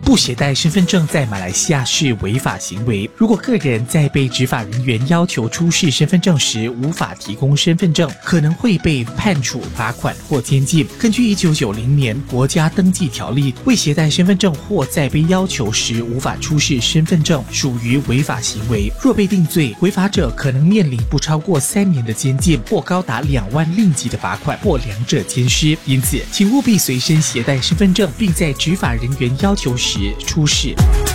不携带身份证在马来西亚是违法行为。如果个人在被执法人员要求出示身份证时无法提供身份证，可能会被判处罚款或监禁。根据1990年国家登记条例，未携带身份证或在被要求时无法出示身份证，属于违法行为。若被定罪，违法者可能面临不超过3年的监禁，或高达2万令吉的罚款，或两者兼施。因此，请务必随身携带身份证，并在执法人员要求时出示。